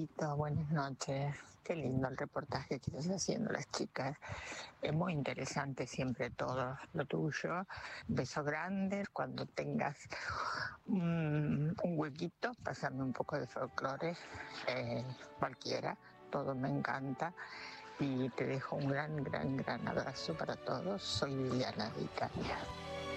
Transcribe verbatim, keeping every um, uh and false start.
Fito, buenas noches. Qué lindo el reportaje que estás haciendo las chicas. Es muy interesante siempre todo lo tuyo. Besos grandes. Cuando tengas un, un huequito, pásame un poco de folclore, eh, cualquiera. Todo me encanta. Y te dejo un gran, gran, gran abrazo para todos. Soy Liliana de Italia.